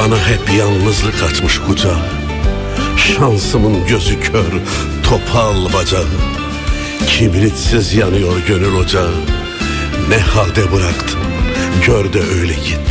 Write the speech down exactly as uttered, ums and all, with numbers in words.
Bana hep yalnızlık açmış kucağı. Şansımın gözü kör, topal bacağı. Kibritsiz yanıyor gönül ocağı. Ne halde bıraktım, gör de öyle git.